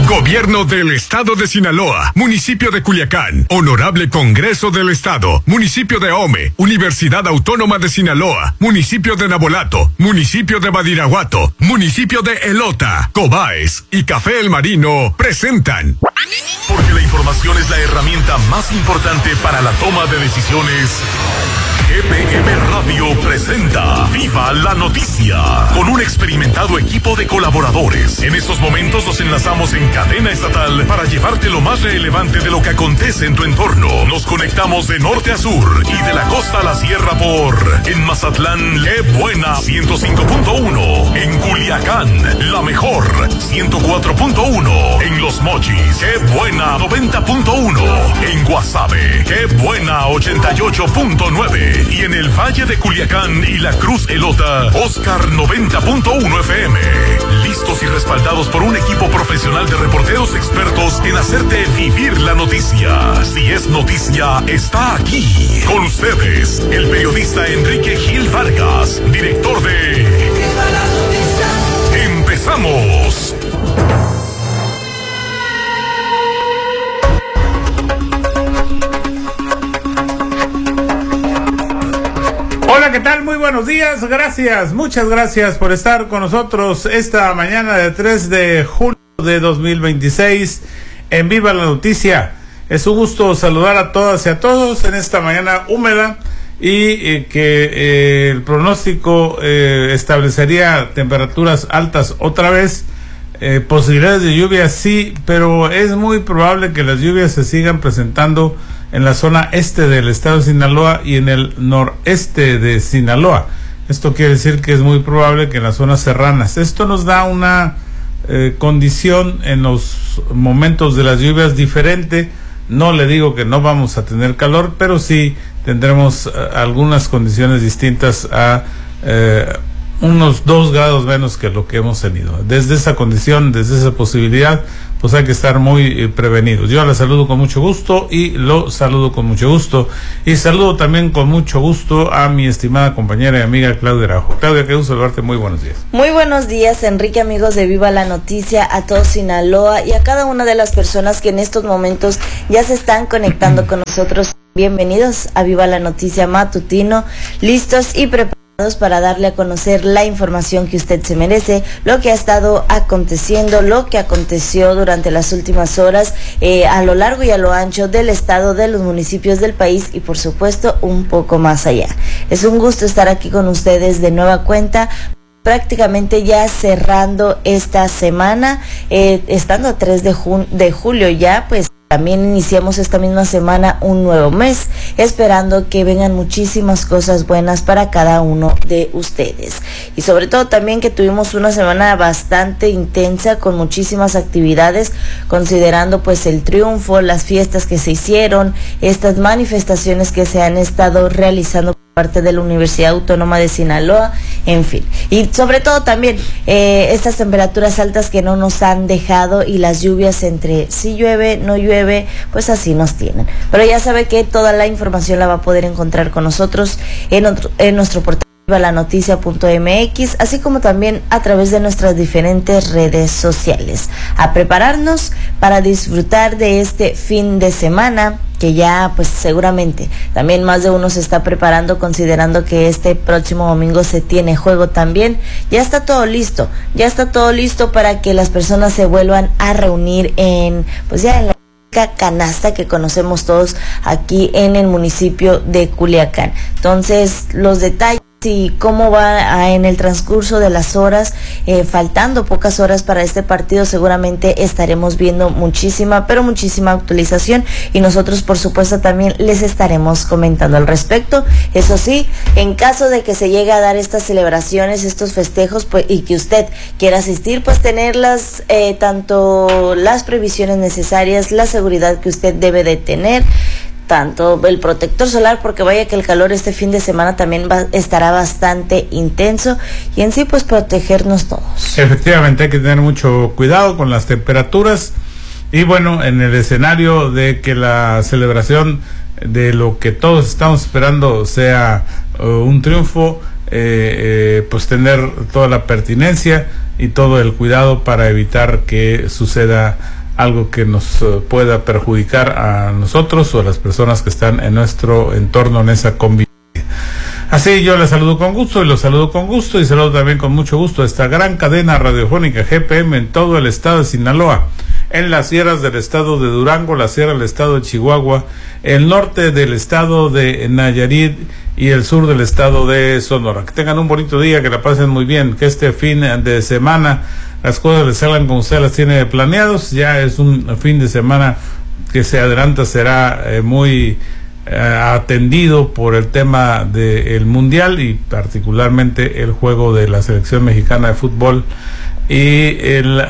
Gobierno del Estado de Sinaloa, Municipio de Culiacán, Honorable Congreso del Estado, Municipio de Ome, Universidad Autónoma de Sinaloa, Municipio de Nabolato, Municipio de Badiraguato, Municipio de Elota, Cobaes y Café El Marino presentan. Porque la información es la herramienta más importante para la toma de decisiones. GPM Radio presenta Viva la Noticia, con un experimentado equipo de colaboradores. En estos momentos nos enlazamos en cadena estatal para llevarte lo más relevante de lo que acontece en tu entorno. Nos conectamos de norte a sur y de la costa a la sierra en Mazatlán, Qué Buena 105.1, en Culiacán, La Mejor 104.1, en Los Mochis, Qué Buena 90.1, en Guasave, Qué Buena 88.9. Y en el Valle de Culiacán y la Cruz Elota, Oscar 90.1 FM. Listos y respaldados por un equipo profesional de reporteros expertos en hacerte vivir la noticia. Si es noticia, está aquí. Con ustedes, el periodista Enrique Gil Vargas, director de Viva la Noticia. ¡Empezamos! Hola, ¿qué tal? Muy buenos días, gracias, muchas gracias por estar con nosotros esta mañana de 3 de julio de 2026 en Viva la Noticia. Es un gusto saludar a todas y a todos en esta mañana húmeda y que el pronóstico establecería temperaturas altas otra vez, posibilidades de lluvia sí, pero es muy probable que las lluvias se sigan presentando en la zona este del estado de Sinaloa y en el noreste de Sinaloa. Esto quiere decir que es muy probable que en las zonas serranas. Esto nos da una condición en los momentos de las lluvias diferente. No le digo que no vamos a tener calor, pero sí tendremos algunas condiciones distintas a unos 2 grados menos que lo que hemos tenido. Desde esa condición, desde esa posibilidad, pues hay que estar muy prevenidos. Yo la saludo con mucho gusto y lo saludo con mucho gusto. Y saludo también con mucho gusto a mi estimada compañera y amiga Claudia Araujo. Claudia, qué gusto saludarte, muy buenos días. Muy buenos días, Enrique, amigos de Viva la Noticia, a todo Sinaloa y a cada una de las personas que en estos momentos ya se están conectando con nosotros. Bienvenidos a Viva la Noticia matutino, listos y preparados para darle a conocer la información que usted se merece, lo que ha estado aconteciendo, lo que aconteció durante las últimas horas a lo largo y a lo ancho del estado, de los municipios del país y por supuesto un poco más allá. Es un gusto estar aquí con ustedes de nueva cuenta, prácticamente ya cerrando esta semana, estando a 3 de julio ya, pues también iniciamos esta misma semana un nuevo mes, esperando que vengan muchísimas cosas buenas para cada uno de ustedes. Y sobre todo también que tuvimos una semana bastante intensa con muchísimas actividades, considerando pues el triunfo, las fiestas que se hicieron, estas manifestaciones que se han estado realizando parte de la Universidad Autónoma de Sinaloa, en fin, y sobre todo también estas temperaturas altas que no nos han dejado y las lluvias entre si llueve, no llueve, pues así nos tienen. Pero ya sabe que toda la información la va a poder encontrar con nosotros en nuestro portal vivalanoticia.mx, así como también a través de nuestras diferentes redes sociales. A prepararnos para disfrutar de este fin de semana, que ya pues seguramente también más de uno se está preparando, considerando que este próximo domingo se tiene juego también. Ya está todo listo para que las personas se vuelvan a reunir en la canasta que conocemos todos aquí en el municipio de Culiacán. Entonces, los detalles y cómo va en el transcurso de las horas, faltando pocas horas para este partido, seguramente estaremos viendo muchísima actualización y nosotros por supuesto también les estaremos comentando al respecto. Eso sí, en caso de que se llegue a dar estas celebraciones, estos festejos, pues, y que usted quiera asistir, pues tenerlas, tanto las previsiones necesarias, la seguridad que usted debe de tener, tanto el protector solar, porque vaya que el calor este fin de semana también estará bastante intenso, y en sí pues protegernos todos. Efectivamente hay que tener mucho cuidado con las temperaturas y bueno, en el escenario de que la celebración de lo que todos estamos esperando sea un triunfo, pues tener toda la pertinencia y todo el cuidado para evitar que suceda algo que nos pueda perjudicar a nosotros o a las personas que están en nuestro entorno en esa convivencia. Así yo les saludo con gusto y los saludo con gusto y saludo también con mucho gusto a esta gran cadena radiofónica GPM en todo el estado de Sinaloa, en las sierras del estado de Durango, la sierra del estado de Chihuahua, el norte del estado de Nayarit y el sur del estado de Sonora. Que tengan un bonito día, que la pasen muy bien, que este fin de semana las cosas les salgan como usted las tiene planeados. Ya es un fin de semana que se adelanta, será muy atendido por el tema del mundial y particularmente el juego de la selección mexicana de fútbol y el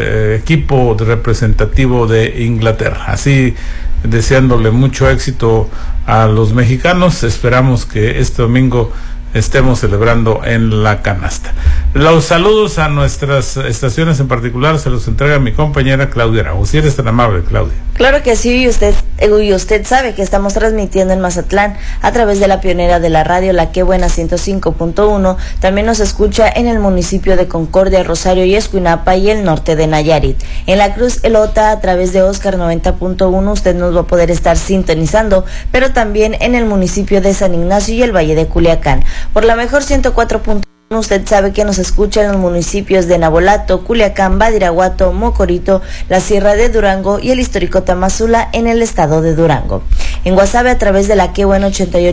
equipo representativo de Inglaterra. Así, deseándole mucho éxito a los mexicanos, esperamos que este domingo estemos celebrando en la canasta. Los saludos a nuestras estaciones en particular se los entrega mi compañera Claudia Araujo. Si eres tan amable, Claudia. Claro que sí, y usted sabe que estamos transmitiendo en Mazatlán a través de la pionera de la radio, La Qué Buena 105.1. También nos escucha en el municipio de Concordia, Rosario y Escuinapa y el norte de Nayarit. En la Cruz Elota a través de Oscar 90.1 usted nos va a poder estar sintonizando, pero también en el municipio de San Ignacio y el Valle de Culiacán. Por la mejor 104.1 usted sabe que nos escucha en los municipios de Nabolato, Culiacán, Badiraguato, Mocorito, la Sierra de Durango y el histórico Tamazula en el estado de Durango. En Guasave a través de la Qué Buena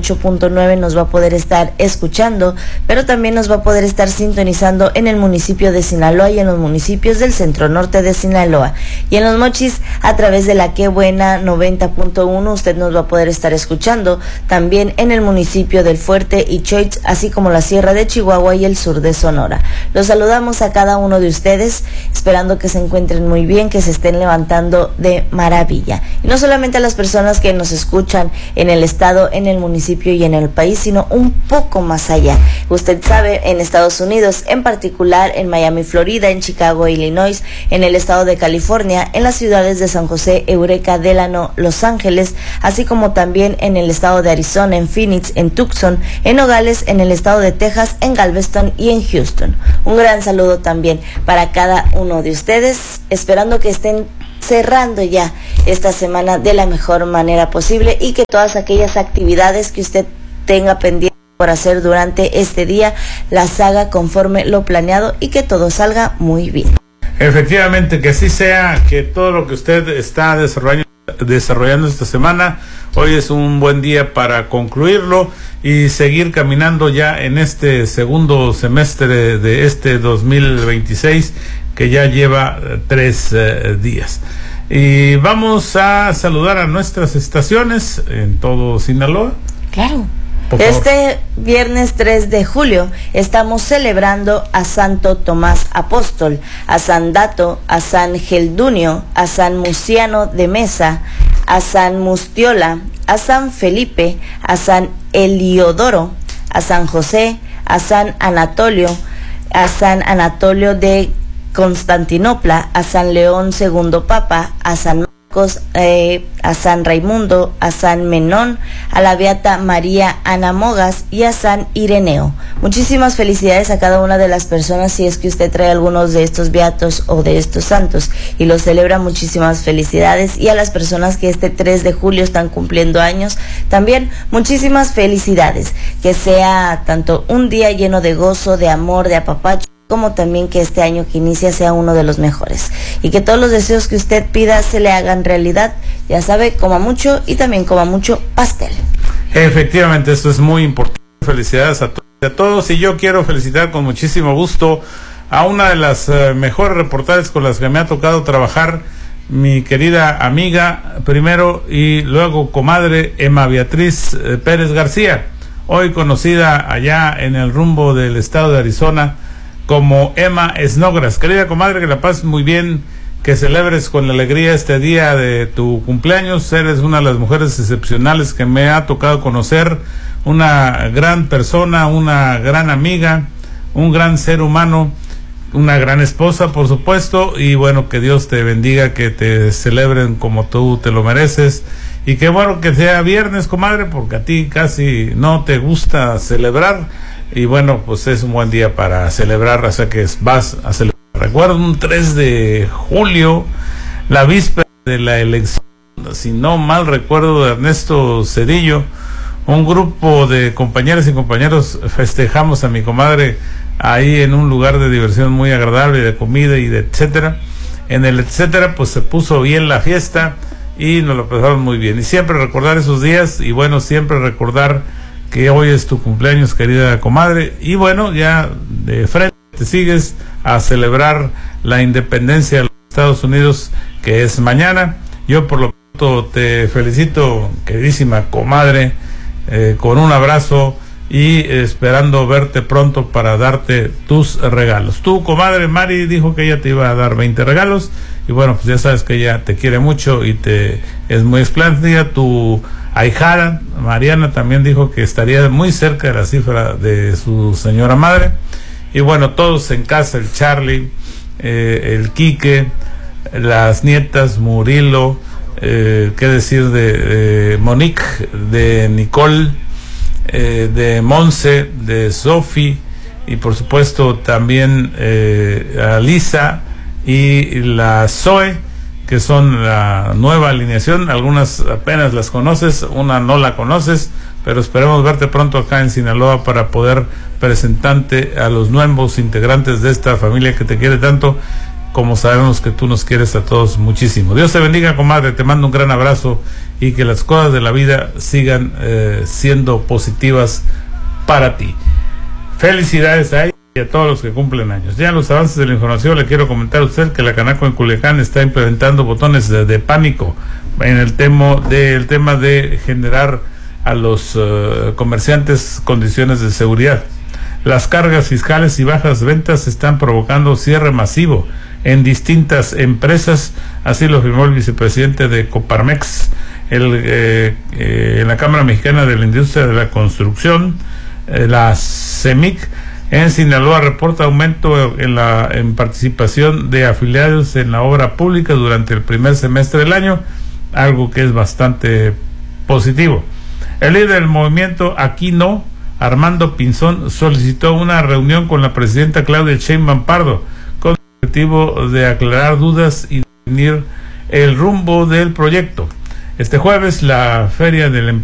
88.9 nos va a poder estar escuchando, pero también nos va a poder estar sintonizando en el municipio de Sinaloa y en los municipios del centro norte de Sinaloa. Y en Los Mochis a través de la Qué Buena 90.1 usted nos va a poder estar escuchando también en el municipio del Fuerte y Choix, así como la Sierra de Chihuahua y el sur de Sonora. Los saludamos a cada uno de ustedes, esperando que se encuentren muy bien, que se estén levantando de maravilla. Y no solamente a las personas que nos escuchan en el estado, en el municipio y en el país, sino un poco más allá. Usted sabe, en Estados Unidos, en particular en Miami, Florida, en Chicago, Illinois, en el estado de California, en las ciudades de San José, Eureka, Delano, Los Ángeles, así como también en el estado de Arizona, en Phoenix, en Tucson, en Nogales, en el estado de Texas, en Galveston y en Houston. Un gran saludo también para cada uno de ustedes, esperando que estén cerrando ya esta semana de la mejor manera posible y que todas aquellas actividades que usted tenga pendiente por hacer durante este día las haga conforme lo planeado y que todo salga muy bien. Efectivamente, que así sea, que todo lo que usted está desarrollando esta semana, hoy es un buen día para concluirlo y seguir caminando ya en este segundo semestre de este 2026 que ya lleva 3 días. Y vamos a saludar a nuestras estaciones en todo Sinaloa. Claro. Este viernes 3 de julio estamos celebrando a Santo Tomás Apóstol, a San Dato, a San Geldunio, a San Muciano de Mesa, a San Mustiola, a San Felipe, a San Eliodoro, a San José, a San Anatolio de Constantinopla, a San León II Papa, a San Marcos, a San Raimundo, a San Menón, a la Beata María Ana Mogas y a San Ireneo. Muchísimas felicidades a cada una de las personas, si es que usted trae algunos de estos beatos o de estos santos y los celebra, muchísimas felicidades. Y a las personas que este 3 de julio están cumpliendo años, también muchísimas felicidades. Que sea tanto un día lleno de gozo, de amor, de apapacho, como también que este año que inicia sea uno de los mejores y que todos los deseos que usted pida se le hagan realidad. Ya sabe, coma mucho y también coma mucho pastel. Efectivamente, esto es muy importante. Felicidades a todos y yo quiero felicitar con muchísimo gusto a una de las mejores reporteras con las que me ha tocado trabajar, mi querida amiga primero y luego comadre Emma Beatriz Pérez García, hoy conocida allá en el rumbo del estado de Arizona como Emma Snogras. Querida comadre, que la pases muy bien, que celebres con alegría este día de tu cumpleaños. Eres una de las mujeres excepcionales que me ha tocado conocer, una gran persona, una gran amiga, un gran ser humano, una gran esposa, por supuesto, y bueno, que Dios te bendiga, que te celebren como tú te lo mereces, y que bueno, que sea viernes, comadre, porque a ti casi no te gusta celebrar, y bueno, pues es un buen día para celebrar, o sea que vas a celebrar. Recuerdo un 3 de julio la víspera de la elección, si no mal recuerdo, de Ernesto Zedillo, un grupo de compañeras y compañeros festejamos a mi comadre ahí en un lugar de diversión muy agradable, de comida y de etcétera. En el etcétera pues se puso bien la fiesta y nos lo pasamos muy bien. Y siempre recordar esos días, y bueno, siempre recordar que hoy es tu cumpleaños, querida comadre, y bueno, ya de frente te sigues a celebrar la independencia de los Estados Unidos, que es mañana. Yo por lo tanto te felicito, queridísima comadre, con un abrazo y esperando verte pronto para darte tus regalos. Tu comadre Mari dijo que ella te iba a dar 20 regalos, y bueno, pues ya sabes que ella te quiere mucho y es muy espléndida. Tu ahijada Mariana también dijo que estaría muy cerca de la cifra de su señora madre. Y bueno, todos en casa, el Charlie, el Quique, las nietas, Murilo, qué decir de Monique, de Nicole, de Monse, de Sofi, y por supuesto también a Lisa y la Zoe, que son la nueva alineación. Algunas apenas las conoces, una no la conoces, pero esperemos verte pronto acá en Sinaloa para poder presentarte a los nuevos integrantes de esta familia que te quiere tanto, como sabemos que tú nos quieres a todos muchísimo. Dios te bendiga, comadre, te mando un gran abrazo y que las cosas de la vida sigan siendo positivas para ti. Felicidades a ella y a todos los que cumplen años. Ya en los avances de la información le quiero comentar a usted que la Canaco en Culiacán está implementando botones de pánico en el tema de generar a los comerciantes condiciones de seguridad. Las cargas fiscales y bajas ventas están provocando cierre masivo en distintas empresas, así lo afirmó el vicepresidente de Coparmex en la Cámara Mexicana de la Industria de la Construcción. La CEMIC en Sinaloa reporta aumento en participación de afiliados en la obra pública durante el primer semestre del año, algo que es bastante positivo. El líder del movimiento Aquí No, Armando Pinzón, solicitó una reunión con la presidenta Claudia Sheinbaum Pardo con el objetivo de aclarar dudas y definir el rumbo del proyecto. Este jueves la Feria del